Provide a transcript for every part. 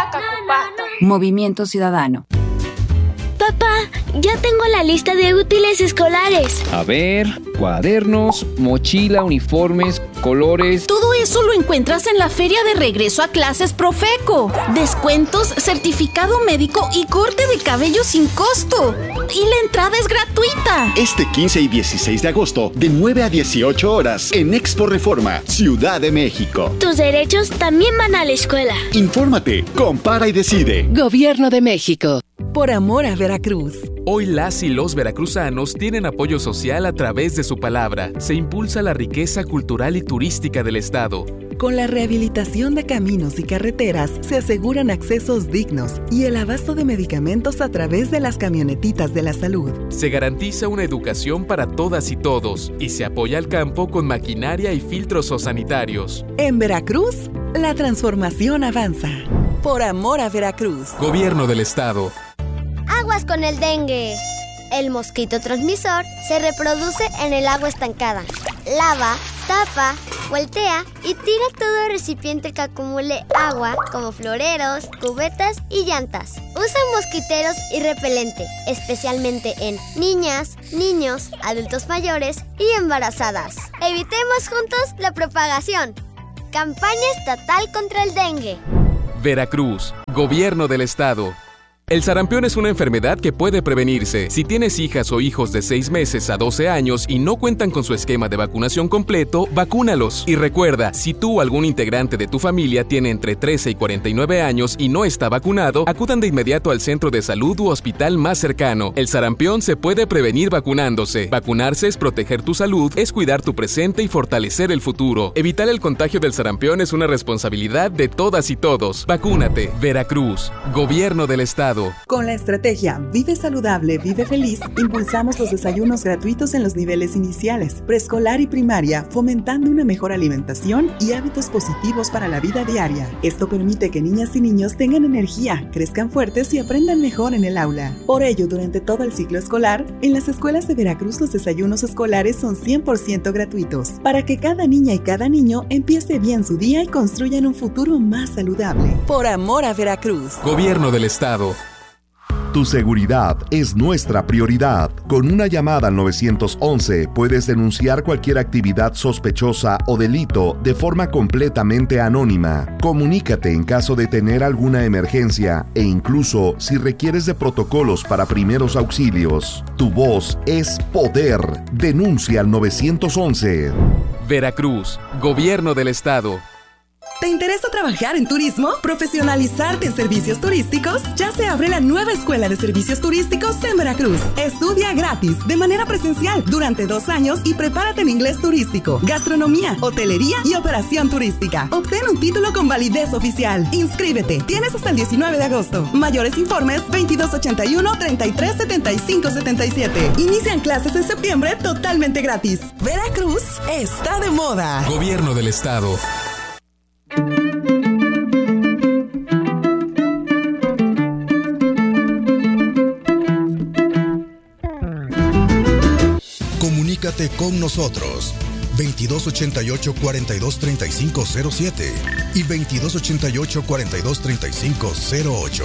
Movimiento Ciudadano. Papá, ya tengo la lista de útiles escolares. A ver, cuadernos, mochila, uniformes, colores. Todo eso lo encuentras en la feria de regreso a clases Profeco. Descuentos, certificado médico y corte de cabello sin costo. Y la entrada es gratuita. Este 15 y 16 de agosto, de 9 a 18 horas, en Expo Reforma, Ciudad de México. Tus derechos también van a la escuela. Infórmate, compara y decide. Gobierno de México. Por amor a Veracruz. Hoy las y los veracruzanos tienen apoyo social a través de su palabra. Se impulsa la riqueza cultural y turística del estado. Con la rehabilitación de caminos y carreteras se aseguran accesos dignos y el abasto de medicamentos a través de las camionetitas de la salud. Se garantiza una educación para todas y todos y se apoya al campo con maquinaria y filtros sanitarios. En Veracruz, la transformación avanza. Por amor a Veracruz. Gobierno del estado. Aguas con el dengue. El mosquito transmisor se reproduce en el agua estancada. Lava, tapa, voltea y tira todo recipiente que acumule agua, como floreros, cubetas y llantas. Usa mosquiteros y repelente, especialmente en niñas, niños, adultos mayores y embarazadas. Evitemos juntos la propagación. Campaña estatal contra el dengue. Veracruz, Gobierno del estado. El sarampión es una enfermedad que puede prevenirse. Si tienes hijas o hijos de 6 meses a 12 años y no cuentan con su esquema de vacunación completo, vacúnalos. Y recuerda, si tú o algún integrante de tu familia tiene entre 13 y 49 años y no está vacunado, acudan de inmediato al centro de salud u hospital más cercano. El sarampión se puede prevenir vacunándose. Vacunarse es proteger tu salud, es cuidar tu presente y fortalecer el futuro. Evitar el contagio del sarampión es una responsabilidad de todas y todos. Vacúnate. Veracruz, Gobierno del estado. Con la estrategia Vive Saludable, Vive Feliz, impulsamos los desayunos gratuitos en los niveles iniciales, preescolar y primaria, fomentando una mejor alimentación y hábitos positivos para la vida diaria. Esto permite que niñas y niños tengan energía, crezcan fuertes y aprendan mejor en el aula. Por ello, durante todo el ciclo escolar, en las escuelas de Veracruz los desayunos escolares son 100% gratuitos, para que cada niña y cada niño empiece bien su día y construyan un futuro más saludable. Por amor a Veracruz. Gobierno del estado. Tu seguridad es nuestra prioridad. Con una llamada al 911 puedes denunciar cualquier actividad sospechosa o delito de forma completamente anónima. Comunícate en caso de tener alguna emergencia e incluso si requieres de protocolos para primeros auxilios. Tu voz es poder. Denuncia al 911. Veracruz, Gobierno del estado. ¿Te interesa trabajar en turismo? ¿Profesionalizarte en servicios turísticos? Ya se abre la nueva Escuela de Servicios Turísticos en Veracruz. Estudia gratis, de manera presencial, durante 2 años y prepárate en inglés turístico, gastronomía, hotelería y operación turística. Obtén un título con validez oficial. Inscríbete. Tienes hasta el 19 de agosto. Mayores informes 2281-337577. Inician clases en septiembre totalmente gratis. Veracruz está de moda. Gobierno del estado. Comunícate con nosotros 2288-423507 y 2288-423508.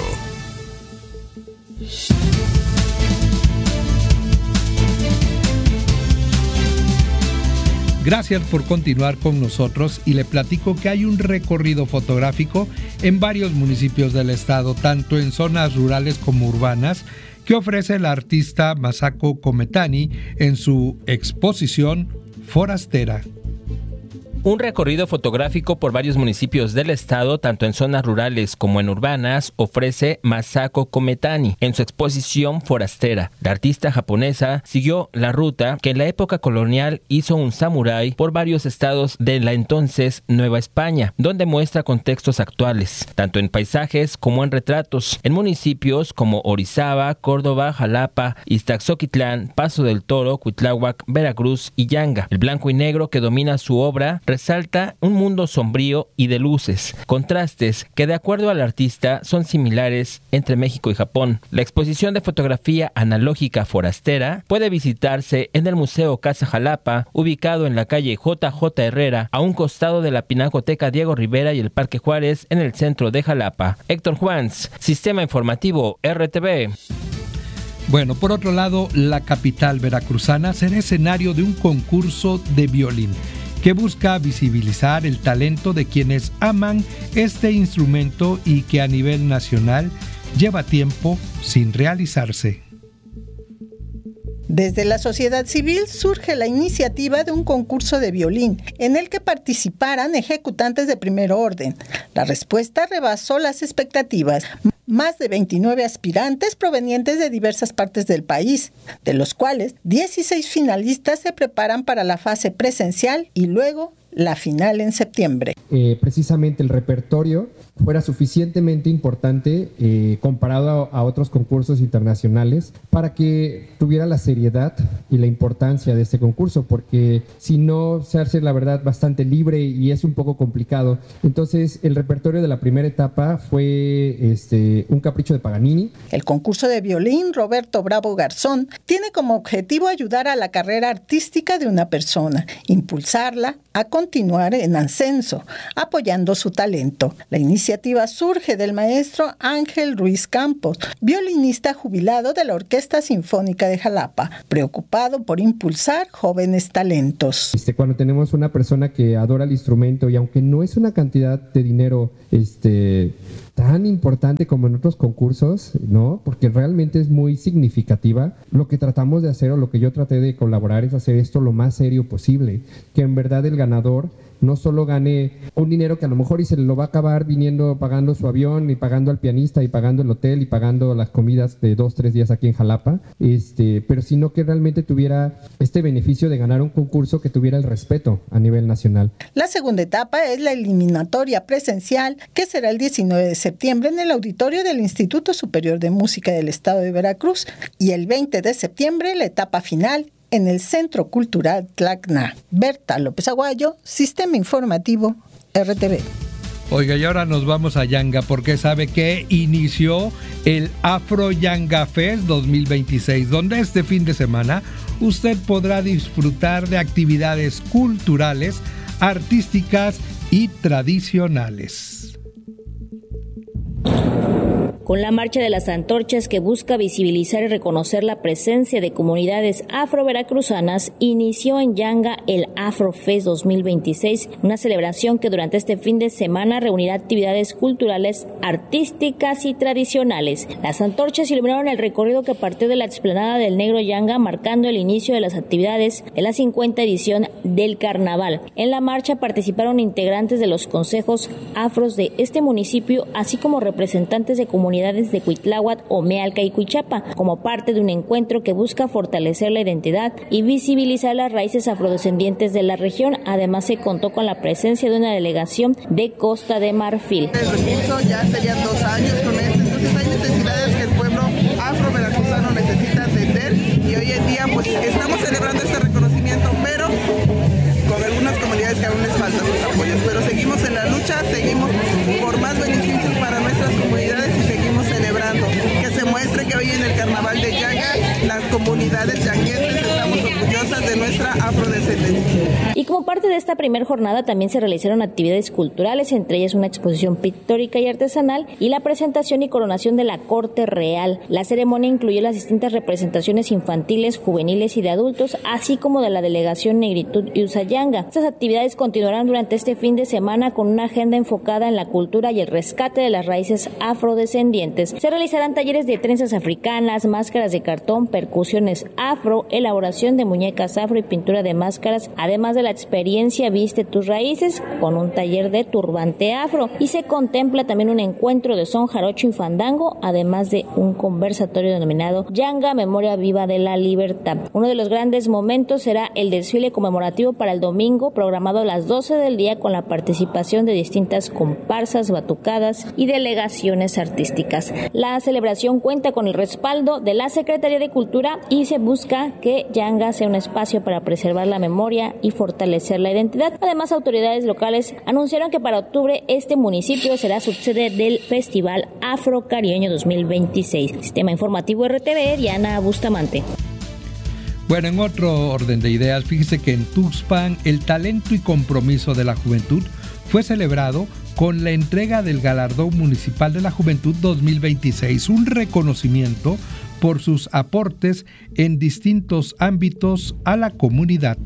Gracias por continuar con nosotros y le platico que hay un recorrido fotográfico en varios municipios del estado, tanto en zonas rurales como urbanas, que ofrece el artista Masako Kometani en su exposición Forastera. Un recorrido fotográfico por varios municipios del estado, tanto en zonas rurales como en urbanas, ofrece Masako Kometani en su exposición Forastera. La artista japonesa siguió la ruta que en la época colonial hizo un samurái por varios estados de la entonces Nueva España, donde muestra contextos actuales, tanto en paisajes como en retratos, en municipios como Orizaba, Córdoba, Jalapa, Iztaxoquitlán, Paso del Toro, Cuitláhuac, Veracruz y Yanga. El blanco y negro que domina su obra resalta un mundo sombrío y de luces, contrastes que de acuerdo al artista son similares entre México y Japón. La exposición de fotografía analógica forastera puede visitarse en el Museo Casa Jalapa, ubicado en la calle JJ Herrera, a un costado de la Pinacoteca Diego Rivera y el Parque Juárez en el centro de Jalapa. Héctor Juans, Sistema Informativo RTV. Bueno, por otro lado, la capital veracruzana será escenario de un concurso de violín que busca visibilizar el talento de quienes aman este instrumento y que a nivel nacional lleva tiempo sin realizarse. Desde la sociedad civil surge la iniciativa de un concurso de violín en el que participaran ejecutantes de primer orden. La respuesta rebasó las expectativas. Más de 29 aspirantes provenientes de diversas partes del país, de los cuales 16 finalistas se preparan para la fase presencial y luego la final en septiembre. Precisamente el repertorio fuera suficientemente importante comparado a otros concursos internacionales para que tuviera la seriedad y la importancia de este concurso, porque si no se hace la verdad bastante libre y es un poco complicado. Entonces el repertorio de la primera etapa fue un capricho de Paganini. El concurso de violín Roberto Bravo Garzón tiene como objetivo ayudar a la carrera artística de una persona, impulsarla a continuar en ascenso, apoyando su talento. La iniciativa surge del maestro Ángel Ruiz Campos, violinista jubilado de la Orquesta Sinfónica de Jalapa, preocupado por impulsar jóvenes talentos. Cuando tenemos una persona que adora el instrumento y aunque no es una cantidad de dinero tan importante como en otros concursos, ¿no? Porque realmente es muy significativa. Lo que tratamos de hacer o lo que yo traté de colaborar es hacer esto lo más serio posible, que en verdad el ganador no solo gane un dinero que a lo mejor y se lo va a acabar viniendo pagando su avión y pagando al pianista y pagando el hotel y pagando las comidas de 2-3 días aquí en Jalapa, pero sino que realmente tuviera este beneficio de ganar un concurso que tuviera el respeto a nivel nacional. La segunda etapa es la eliminatoria presencial, que será el 19 de septiembre en el auditorio del Instituto Superior de Música del Estado de Veracruz, y el 20 de septiembre la etapa final en el Centro Cultural Tlacna. Berta López Aguayo, Sistema Informativo, RTV. Oiga, y ahora nos vamos a Yanga porque sabe que inició el Afro Yanga Fest 2026, donde este fin de semana usted podrá disfrutar de actividades culturales, artísticas y tradicionales. Con la Marcha de las Antorchas, que busca visibilizar y reconocer la presencia de comunidades afro-veracruzanas, inició en Yanga el Afro Fest 2026, una celebración que durante este fin de semana reunirá actividades culturales, artísticas y tradicionales. Las antorchas iluminaron el recorrido que partió de la explanada del Negro Yanga, marcando el inicio de las actividades de la 50ª edición del Carnaval. En la marcha participaron integrantes de los consejos afros de este municipio, así como representantes de comunidades de Cuitláhuac, Omealca y Cuichapa, como parte de un encuentro que busca fortalecer la identidad y visibilizar las raíces afrodescendientes de la región. Además, se contó con la presencia de una delegación de Costa de Marfil. El recurso ya serían 2 años con esto, entonces hay necesidades que el pueblo afro-veracruzano necesita atender, y hoy en día pues estamos celebrando este reconocimiento, pero con algunas comunidades que aún les faltan sus apoyos, pero seguimos en la lucha, seguimos por más beneficios para nuestras comunidades y seguimos celebrando, que se muestre que hoy en el Carnaval de Yanga las comunidades yanguenses estamos orgullosas de nuestra afrodescendencia. Y como parte de esta primera jornada también se realizaron actividades culturales, entre ellas una exposición pictórica y artesanal y la presentación y coronación de la Corte Real. La ceremonia incluyó las distintas representaciones infantiles, juveniles y de adultos, así como de la delegación Negritud y Usayanga. Estas actividades continuarán durante este fin de semana con una agenda enfocada en la cultura y el rescate de las raíces afrodescendientes. Se realizarán talleres de trenzas africanas, máscaras de cartón, percusiones afro, elaboración de muñecas afro y pintura de máscaras, además de la experiencia Viste tus raíces, con un taller de turbante afro, y se contempla también un encuentro de son, jarocho y fandango, además de un conversatorio denominado Yanga, Memoria Viva de la Libertad. Uno de los grandes momentos será el desfile conmemorativo para el domingo, programado a las 12 del día, con la participación de distintas comparsas, batucadas y delegaciones artísticas. La celebración cuenta con el respaldo de la Secretaría de Cultura y se busca que Yanga sea un espacio para preservar la memoria y fortalecer la identidad. Además, autoridades locales anunciaron que para octubre este municipio será subsede del Festival Afrocaribeño 2026. Sistema Informativo RTV, Diana Bustamante. Bueno, en otro orden de ideas, fíjese que en Tuxpan el talento y compromiso de la juventud fue celebrado con la entrega del Galardón Municipal de la Juventud 2026, un reconocimiento por sus aportes en distintos ámbitos a la comunidad.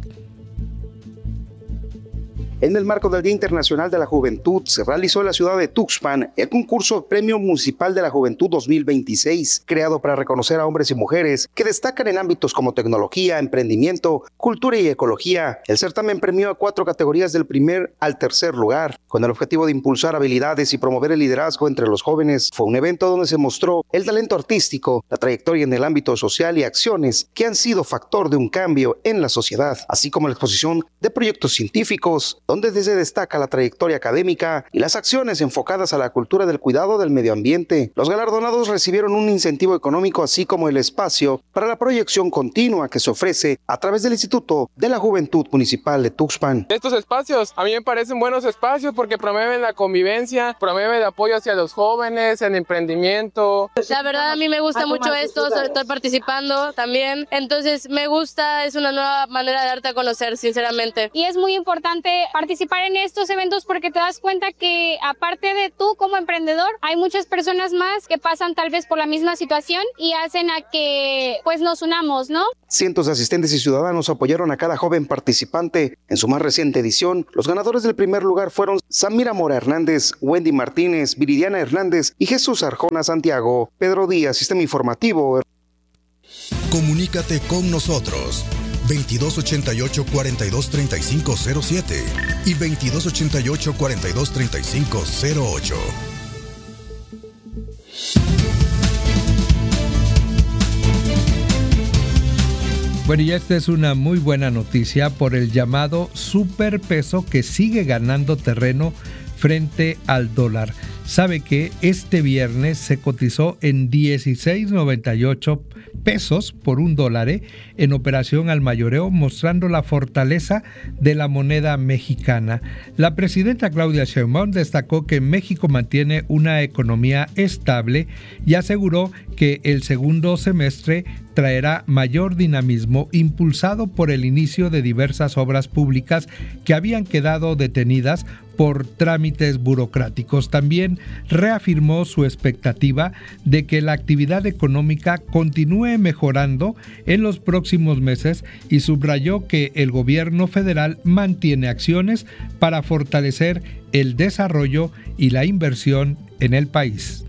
En el marco del Día Internacional de la Juventud, se realizó en la ciudad de Tuxpan el concurso Premio Municipal de la Juventud 2026, creado para reconocer a hombres y mujeres que destacan en ámbitos como tecnología, emprendimiento, cultura y ecología. El certamen premió a 4 categorías del primer al tercer lugar, con el objetivo de impulsar habilidades y promover el liderazgo entre los jóvenes. Fue un evento donde se mostró el talento artístico, la trayectoria en el ámbito social y acciones que han sido factor de un cambio en la sociedad, así como la exposición de proyectos científicos, donde se destaca la trayectoria académica y las acciones enfocadas a la cultura del cuidado del medio ambiente. Los galardonados recibieron un incentivo económico, así como el espacio para la proyección continua que se ofrece a través del Instituto de la Juventud Municipal de Tuxpan. Estos espacios a mí me parecen buenos espacios porque promueven la convivencia, promueven el apoyo hacia los jóvenes, el emprendimiento. La verdad a mí me gusta mucho esto, estoy participando también, entonces me gusta, es una nueva manera de darte a conocer, sinceramente. Y es muy importante participar en estos eventos porque te das cuenta que aparte de tú como emprendedor, hay muchas personas más que pasan tal vez por la misma situación y hacen a que pues nos unamos, ¿no? Cientos de asistentes y ciudadanos apoyaron a cada joven participante. En su más reciente edición, los ganadores del primer lugar fueron Samira Mora Hernández, Wendy Martínez, Viridiana Hernández y Jesús Arjona Santiago. Pedro Díaz, Sistema Informativo. Comunícate con nosotros 2288-423507 y 2288-423508. Bueno, y esta es una muy buena noticia por el llamado superpeso que sigue ganando terreno frente al dólar. Sabe que este viernes se cotizó en 16.98 pesos por $1 en operación al mayoreo, mostrando la fortaleza de la moneda mexicana. La presidenta Claudia Sheinbaum destacó que México mantiene una economía estable y aseguró que el segundo semestre traerá mayor dinamismo, impulsado por el inicio de diversas obras públicas que habían quedado detenidas por trámites burocráticos. También reafirmó su expectativa de que la actividad económica continúe mejorando en los próximos meses y subrayó que el gobierno federal mantiene acciones para fortalecer el desarrollo y la inversión en el país.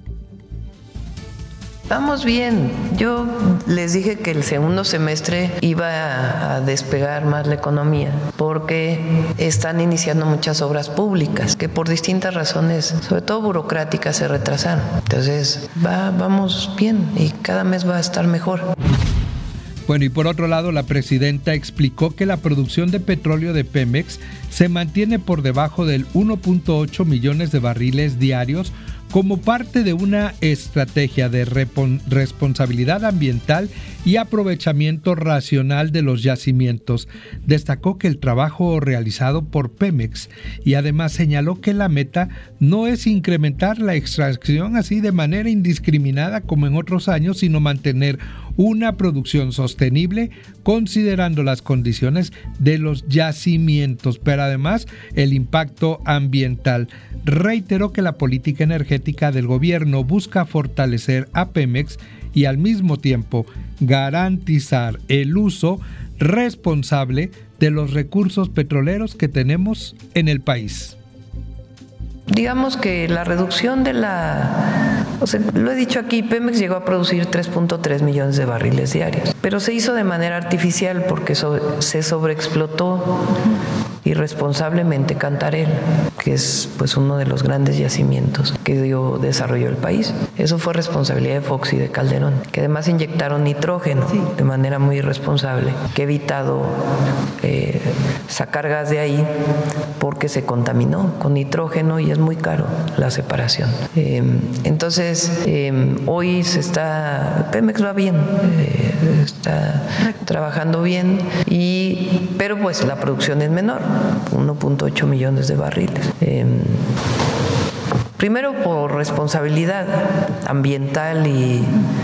Vamos bien. Yo les dije que el segundo semestre iba a despegar más la economía porque están iniciando muchas obras públicas que por distintas razones, sobre todo burocráticas, se retrasaron. Entonces, vamos bien y cada mes va a estar mejor. Bueno, y por otro lado, la presidenta explicó que la producción de petróleo de Pemex se mantiene por debajo del 1.8 millones de barriles diarios como parte de una estrategia de responsabilidad ambiental y aprovechamiento racional de los yacimientos. Destacó que el trabajo realizado por Pemex y además señaló que la meta no es incrementar la extracción así de manera indiscriminada como en otros años, sino mantener una producción sostenible considerando las condiciones de los yacimientos, pero además el impacto ambiental. Reiteró que la política energética del gobierno busca fortalecer a Pemex y al mismo tiempo garantizar el uso responsable de los recursos petroleros que tenemos en el país. Digamos que la reducción de lo he dicho aquí, Pemex llegó a producir 3.3 millones de barriles diarios, pero se hizo de manera artificial porque se sobreexplotó y responsablemente Cantarell, que es pues uno de los grandes yacimientos que desarrolló el país. Eso fue responsabilidad de Fox y de Calderón, que además inyectaron nitrógeno de manera muy irresponsable, que he evitado sacar gas de ahí porque se contaminó con nitrógeno y es muy caro la separación. Entonces, hoy Pemex va bien, está trabajando bien, pero pues la producción es menor, 1.8 millones de barriles. Primero por responsabilidad ambiental y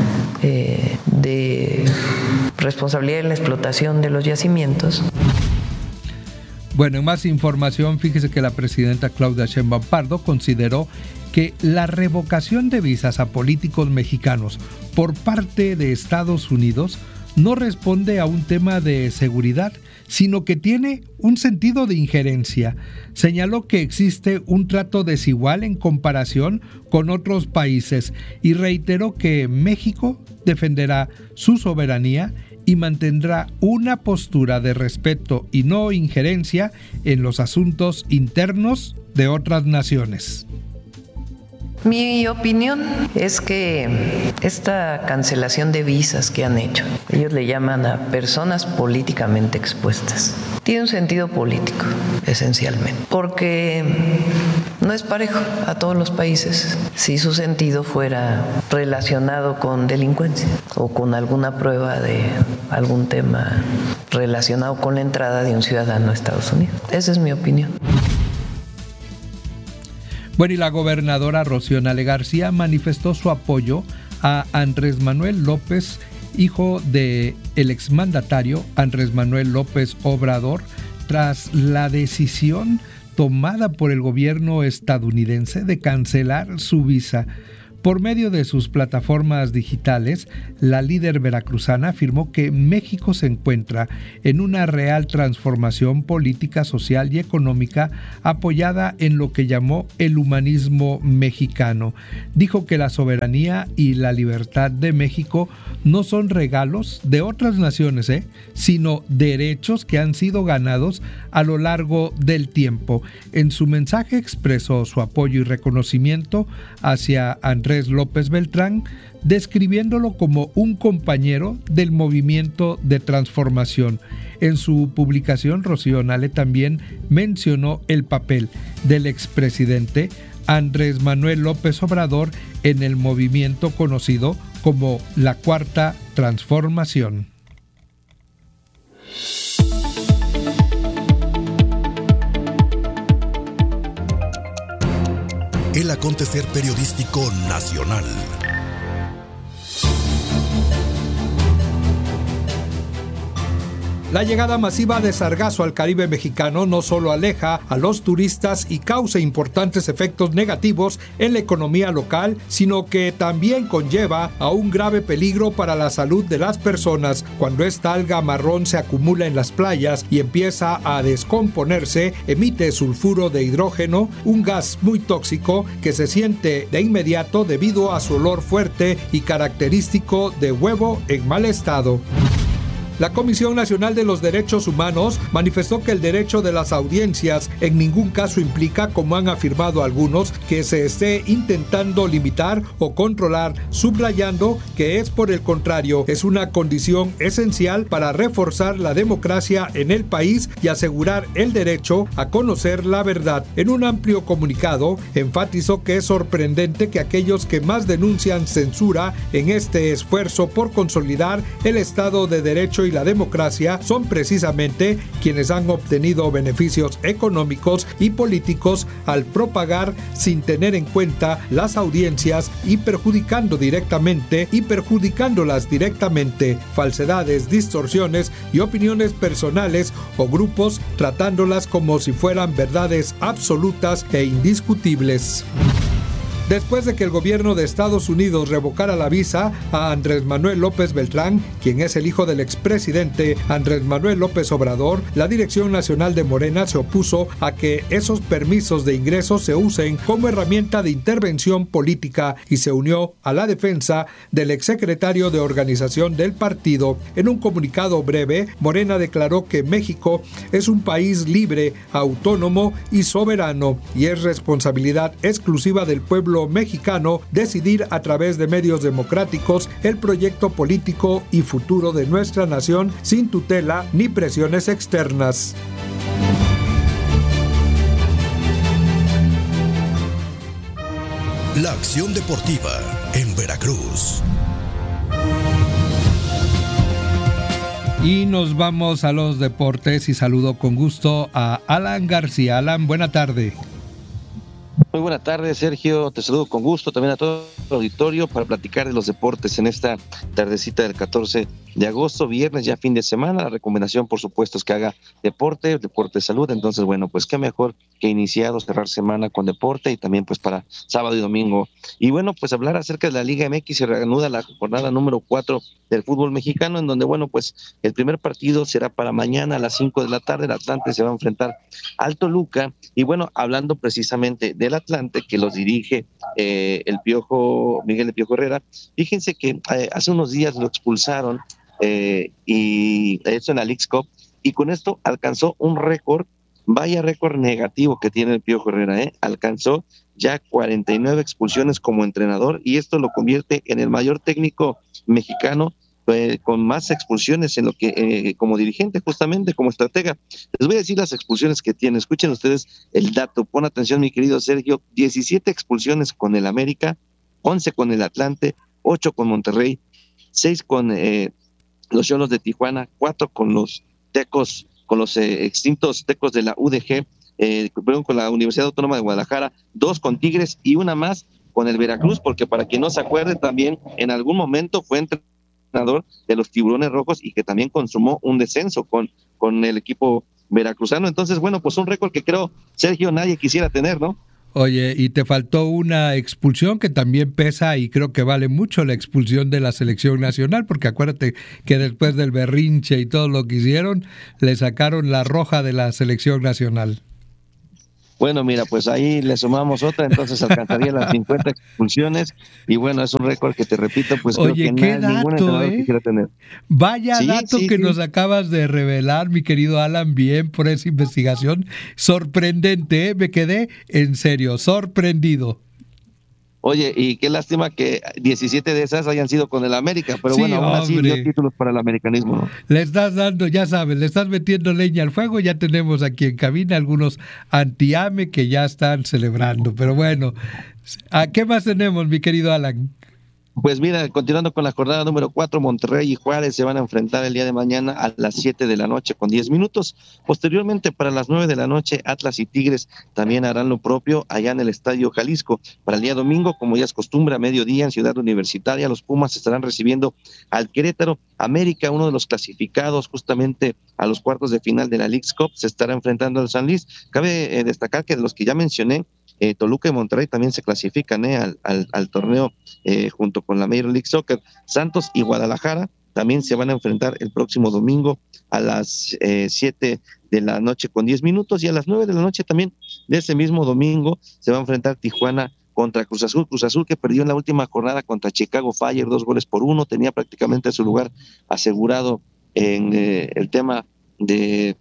de responsabilidad en la explotación de los yacimientos. Bueno, en más información, fíjese que la presidenta Claudia Sheinbaum Pardo consideró que la revocación de visas a políticos mexicanos por parte de Estados Unidos no responde a un tema de seguridad, sino que tiene un sentido de injerencia. Señaló que existe un trato desigual en comparación con otros países y reiteró que México defenderá su soberanía y mantendrá una postura de respeto y no injerencia en los asuntos internos de otras naciones. Mi opinión es que esta cancelación de visas que han hecho, ellos le llaman a personas políticamente expuestas, tiene un sentido político, esencialmente, porque no es parejo a todos los países si su sentido fuera relacionado con delincuencia o con alguna prueba de algún tema relacionado con la entrada de un ciudadano a Estados Unidos. Esa es mi opinión. Bueno, y la gobernadora Rocío Nale García manifestó su apoyo a Andrés Manuel López, hijo del exmandatario Andrés Manuel López Obrador, tras la decisión tomada por el gobierno estadounidense de cancelar su visa. Por medio de sus plataformas digitales, la líder veracruzana afirmó que México se encuentra en una real transformación política, social y económica apoyada en lo que llamó el humanismo mexicano. Dijo que la soberanía y la libertad de México no son regalos de otras naciones, sino derechos que han sido ganados a lo largo del tiempo. En su mensaje expresó su apoyo y reconocimiento hacia Andrés López Beltrán, describiéndolo como un compañero del movimiento de transformación. En su publicación, Rocío Nale también mencionó el papel del expresidente Andrés Manuel López Obrador en el movimiento conocido como la Cuarta Transformación. El acontecer periodístico nacional. La llegada masiva de sargazo al Caribe mexicano no solo aleja a los turistas y causa importantes efectos negativos en la economía local, sino que también conlleva a un grave peligro para la salud de las personas. Cuando esta alga marrón se acumula en las playas y empieza a descomponerse, emite sulfuro de hidrógeno, un gas muy tóxico que se siente de inmediato debido a su olor fuerte y característico de huevo en mal estado. La Comisión Nacional de los Derechos Humanos manifestó que el derecho de las audiencias en ningún caso implica, como han afirmado algunos, que se esté intentando limitar o controlar, subrayando que es por el contrario, es una condición esencial para reforzar la democracia en el país y asegurar el derecho a conocer la verdad. En un amplio comunicado, enfatizó que es sorprendente que aquellos que más denuncian censura en este esfuerzo por consolidar el Estado de Derecho y la democracia son precisamente quienes han obtenido beneficios económicos y políticos al propagar sin tener en cuenta las audiencias y perjudicándolas directamente, falsedades, distorsiones y opiniones personales o grupos, tratándolas como si fueran verdades absolutas e indiscutibles. después de que el gobierno de Estados Unidos revocara la visa a Andrés Manuel López Beltrán, quien es el hijo del expresidente Andrés Manuel López Obrador, la Dirección Nacional de Morena se opuso a que esos permisos de ingreso se usen como herramienta de intervención política y se unió a la defensa del exsecretario de organización del partido. En un comunicado breve, Morena declaró que México es un país libre, autónomo y soberano, y es responsabilidad exclusiva del pueblo mexicano decidir a través de medios democráticos el proyecto político y futuro de nuestra nación sin tutela ni presiones externas. La acción deportiva en Veracruz. Y nos vamos a los deportes y saludo con gusto a Alan García. Alan, buena tarde. Muy buena tarde, Sergio. Te saludo con gusto también a todo el auditorio para platicar de los deportes en esta tardecita del 14 de agosto, viernes, ya fin de semana. La recomendación, por supuesto, es que haga deporte de salud. Entonces, bueno, pues qué mejor que iniciado, cerrar semana con deporte y también pues para sábado y domingo. Y bueno, pues hablar acerca de la Liga MX. Se reanuda la jornada número 4 del fútbol mexicano, en donde, bueno, pues el primer partido será para mañana a las 5 de la tarde. El Atlante se va a enfrentar al Toluca. Y bueno, hablando precisamente del Atlante, que los dirige Miguel El Piojo Herrera, fíjense que hace unos días lo expulsaron y eso en la Leagues Cup, y con esto alcanzó un récord, vaya récord negativo que tiene el Piojo Herrera, alcanzó ya 49 expulsiones como entrenador, y esto lo convierte en el mayor técnico mexicano con más expulsiones en lo que como dirigente, justamente como estratega. Les voy a decir las expulsiones que tiene. Escuchen ustedes el dato, pon atención, mi querido Sergio. 17 expulsiones con el América, 11 con el Atlante, 8 con Monterrey, 6 con los Xolos de Tijuana, 4 con los Tecos, con los extintos Tecos de la UDG, con la Universidad Autónoma de Guadalajara, 2 con Tigres y una más con el Veracruz, porque para quien no se acuerde, también en algún momento fue entrenador de los Tiburones Rojos y que también consumó un descenso con el equipo veracruzano. Entonces, bueno, pues un récord que creo, Sergio, nadie quisiera tener, ¿no? Oye, y te faltó una expulsión que también pesa y creo que vale mucho, la expulsión de la selección nacional, porque acuérdate que después del berrinche y todo lo que hicieron, le sacaron la roja de la selección nacional. Bueno, mira, pues ahí le sumamos otra, entonces alcanzaría las 50 expulsiones, y bueno, es un récord que te repito, pues oye, creo que ningún entrenador quisiera tener. Vaya dato que nos acabas de revelar, mi querido Alan, bien por esa investigación, sorprendente, me quedé en serio, sorprendido. Oye, y qué lástima que 17 de esas hayan sido con el América, pero sí, bueno, aún así dio títulos para el americanismo, ¿no? Le estás dando, ya sabes, le estás metiendo leña al fuego. Ya tenemos aquí en cabina algunos anti-AME que ya están celebrando, pero bueno, ¿a qué más tenemos, mi querido Alan? Pues mira, continuando con la jornada número 4, Monterrey y Juárez se van a enfrentar el día de mañana a las 7 de la noche con 10 minutos. Posteriormente, para las 9 de la noche, Atlas y Tigres también harán lo propio allá en el Estadio Jalisco. Para el día domingo, como ya es costumbre, a mediodía en Ciudad Universitaria, los Pumas estarán recibiendo al Querétaro. América, uno de los clasificados justamente a los cuartos de final de la Leagues Cup, se estará enfrentando al San Luis. Cabe destacar que de los que ya mencioné, Toluca y Monterrey también se clasifican al torneo junto con la Major League Soccer. Santos y Guadalajara también se van a enfrentar el próximo domingo a las 7 de la noche con 10 minutos, y a las 9 de la noche también de ese mismo domingo se va a enfrentar Tijuana contra Cruz Azul. Cruz Azul, que perdió en la última jornada contra Chicago Fire 2-1, tenía prácticamente su lugar asegurado en el tema de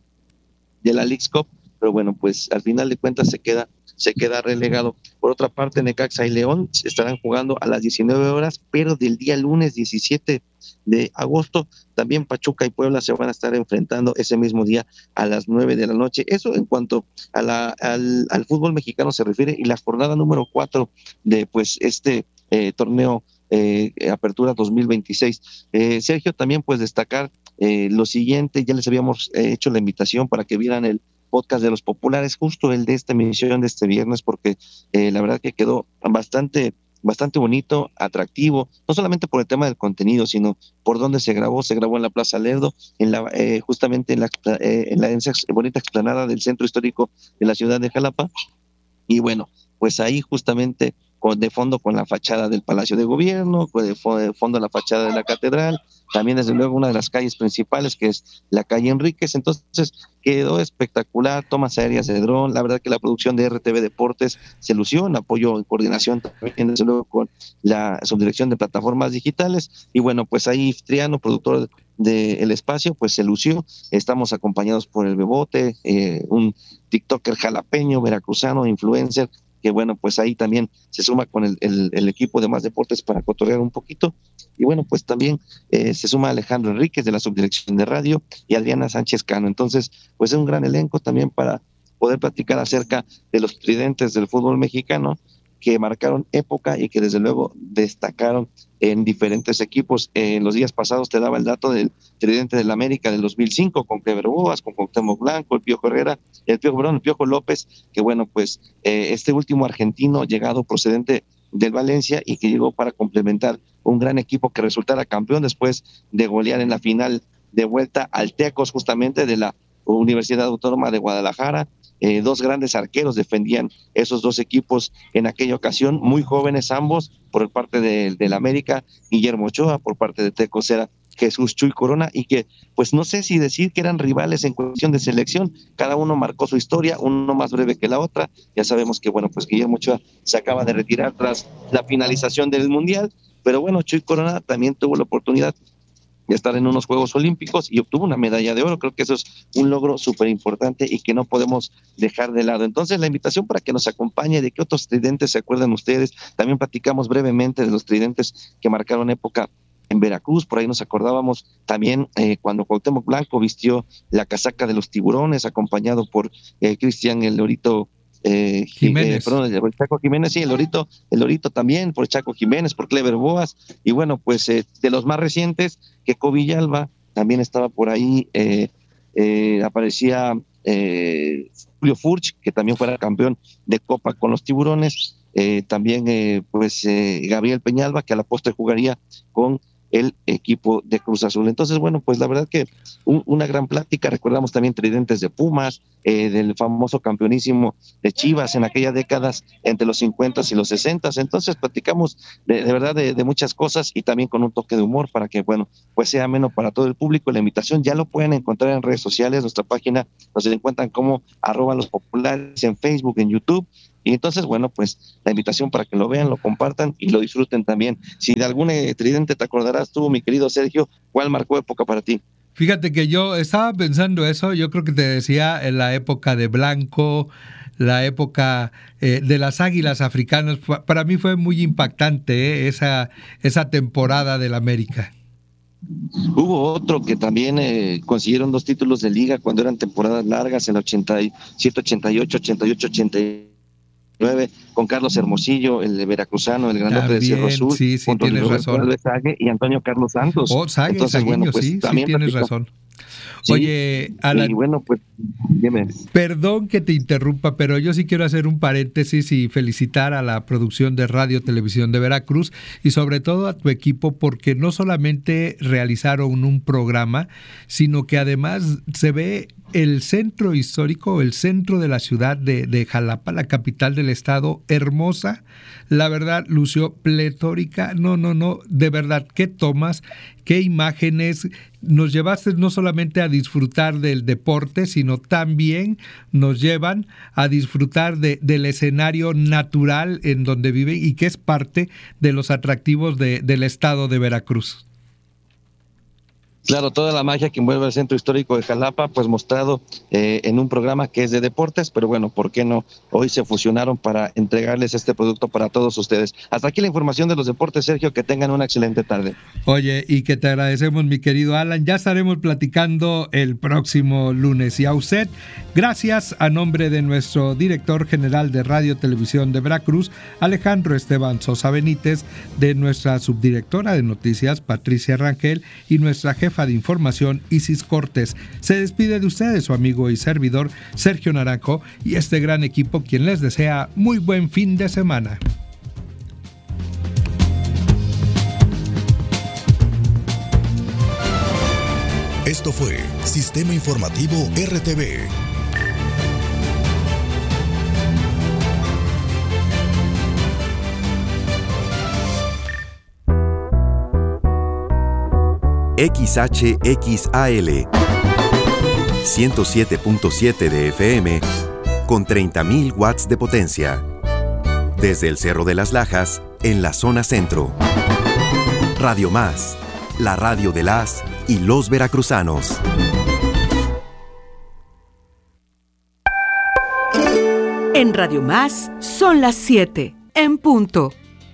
la Leagues Cup, pero bueno, pues al final de cuentas se queda relegado. Por otra parte, Necaxa y León estarán jugando a las 19 horas, pero del día lunes 17 de agosto, también Pachuca y Puebla se van a estar enfrentando ese mismo día a las 9 de la noche. Eso en cuanto a al fútbol mexicano se refiere, y la jornada número 4 de pues este torneo Apertura 2026. Sergio, también pues destacar lo siguiente, ya les habíamos hecho la invitación para que vieran el podcast de los populares, justo el de esta emisión de este viernes, porque la verdad que quedó bastante bonito, atractivo, no solamente por el tema del contenido, sino por dónde se grabó en la Plaza Lerdo, justamente en esa bonita explanada del centro histórico de la ciudad de Jalapa. Y bueno, pues ahí justamente de fondo con la fachada del Palacio de Gobierno, de fondo la fachada de la Catedral, también desde luego una de las calles principales que es la calle Enríquez. Entonces quedó espectacular, tomas aéreas de dron. La verdad que la producción de RTV Deportes se lució en apoyo, en coordinación también desde luego con la subdirección de plataformas digitales, y bueno, pues ahí Triano, productor del espacio, pues se lució. Estamos acompañados por el Bebote, un tiktoker jalapeño, veracruzano, influencer, que bueno, pues ahí también se suma con el equipo de Más Deportes para cotorrear un poquito. Y bueno, pues también se suma Alejandro Enríquez de la subdirección de radio y Adriana Sánchez Cano. Entonces, pues es un gran elenco también para poder platicar acerca de los tridentes del fútbol mexicano que marcaron época y que desde luego destacaron en diferentes equipos. En los días pasados te daba el dato del tridente del América del 2005 con Clever Boas, con Cuauhtémoc Blanco, el Piojo López, que bueno, pues este último argentino llegado procedente del Valencia y que llegó para complementar un gran equipo que resultara campeón después de golear en la final de vuelta al Tecos, justamente de la Universidad Autónoma de Guadalajara. Dos grandes arqueros defendían esos dos equipos en aquella ocasión, muy jóvenes ambos, por parte del América, Guillermo Ochoa, por parte de Tecos era Jesús Chuy Corona, y que pues no sé si decir que eran rivales en cuestión de selección, cada uno marcó su historia, uno más breve que la otra. Ya sabemos que bueno, pues Guillermo Ochoa se acaba de retirar tras la finalización del Mundial, pero bueno, Chuy Corona también tuvo la oportunidad de estar en unos Juegos Olímpicos y obtuvo una medalla de oro. Creo que eso es un logro súper importante y que no podemos dejar de lado. Entonces, la invitación para que nos acompañe, de qué otros tridentes se acuerdan ustedes. También platicamos brevemente de los tridentes que marcaron época en Veracruz. Por ahí nos acordábamos también cuando Cuauhtémoc Blanco vistió la casaca de los Tiburones, acompañado por Cristian el Lorito Jiménez. El Chaco Jiménez, sí, el Lorito también, por Chaco Jiménez, por Clever Boas, y bueno, pues de los más recientes, Queco Villalba también estaba por ahí, aparecía Julio Furch, que también fuera campeón de Copa con los Tiburones, también Gabriel Peñalba, que a la postre jugaría con el equipo de Cruz Azul. Entonces, bueno, pues la verdad que una gran plática. Recordamos también tridentes de Pumas, del famoso campeonísimo de Chivas en aquellas décadas entre los 50 y los 60. Entonces platicamos de verdad de muchas cosas, y también con un toque de humor para que, bueno, pues sea ameno para todo el público. La invitación ya lo pueden encontrar en redes sociales. Nuestra página nos encuentran como @lospopulares en Facebook, en YouTube. Y entonces, bueno, pues la invitación para que lo vean, lo compartan y lo disfruten también. Si de algún tridente te acordarás tú, mi querido Sergio, ¿cuál marcó época para ti? Fíjate que yo estaba pensando eso. Yo creo que te decía en la época de Blanco, la época de las Águilas Africanas. Para mí fue muy impactante esa temporada del América. Hubo otro que también consiguieron 2 títulos de liga cuando eran temporadas largas, en el 87, 88, 88, 89, con Carlos Hermosillo, el veracruzano, el grandote de Cerro Azul, sí, tienes razón. Sague y Antonio Carlos Santos. Sague, entonces, bueno, pues sí, también tienes razón. Sí, oye, Alan, y bueno, pues dime. Perdón que te interrumpa, pero yo sí quiero hacer un paréntesis y felicitar a la producción de Radio Televisión de Veracruz y sobre todo a tu equipo, porque no solamente realizaron un programa, sino que además se ve el centro histórico, el centro de la ciudad de Jalapa, la capital del estado, hermosa. La verdad, lució pletórica. No, de verdad, qué tomas, qué imágenes. Nos llevaste no solamente a disfrutar del deporte, sino también nos llevan a disfrutar del escenario natural en donde vive y que es parte de los atractivos del estado de Veracruz. Claro, toda la magia que envuelve el centro histórico de Jalapa, pues mostrado en un programa que es de deportes, pero bueno, ¿por qué no? Hoy se fusionaron para entregarles este producto para todos ustedes. Hasta aquí la información de los deportes, Sergio, que tengan una excelente tarde. Oye, y que te agradecemos, mi querido Alan, ya estaremos platicando el próximo lunes. Y a usted, gracias a nombre de nuestro director general de Radio Televisión de Veracruz, Alejandro Esteban Sosa Benítez, de nuestra subdirectora de noticias, Patricia Rangel, y nuestra jefa de información, Isis Cortés. Se despide de ustedes su amigo y servidor Sergio Naranjo y este gran equipo, quien les desea muy buen fin de semana. Esto fue Sistema Informativo RTV. XHXAL 107.7 de FM con 30.000 watts de potencia. Desde el Cerro de las Lajas, en la zona centro. Radio Más, la radio de las y los veracruzanos. En Radio Más son las 7, en punto.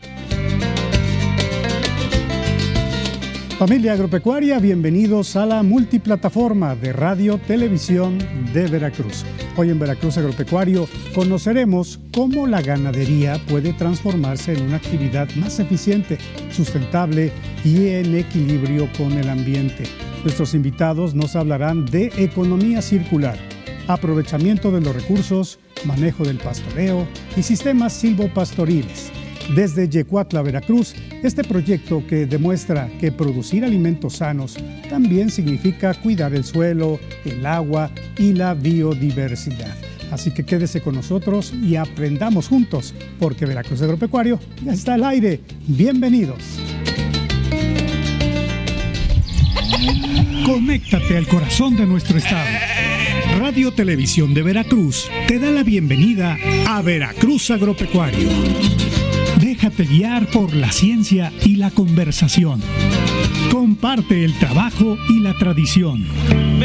Familia agropecuaria, bienvenidos a la multiplataforma de Radio Televisión de Veracruz. Hoy en Veracruz Agropecuario conoceremos cómo la ganadería puede transformarse en una actividad más eficiente, sustentable y en equilibrio con el ambiente. Nuestros invitados nos hablarán de economía circular, aprovechamiento de los recursos, manejo del pastoreo y sistemas silvopastoriles. Desde Yecuatla, Veracruz, este proyecto que demuestra que producir alimentos sanos también significa cuidar el suelo, el agua y la biodiversidad. Así que quédese con nosotros y aprendamos juntos, porque Veracruz Agropecuario ya está al aire. ¡Bienvenidos! Conéctate al corazón de nuestro estado. Radio Televisión de Veracruz te da la bienvenida a Veracruz Agropecuario. Déjate guiar por la ciencia y la conversación. Comparte el trabajo y la tradición.